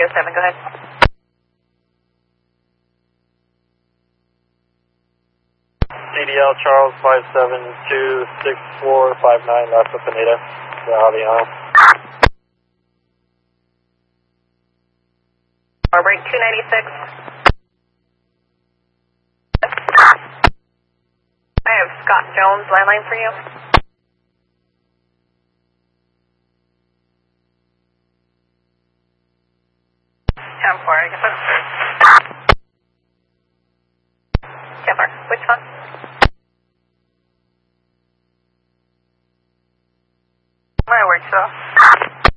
307, go ahead. CDL Charles 5726459, last up Anita, Javiano. Break 296. I have Scott Jones, line for you. 10-4, I guess. 10-4, which one?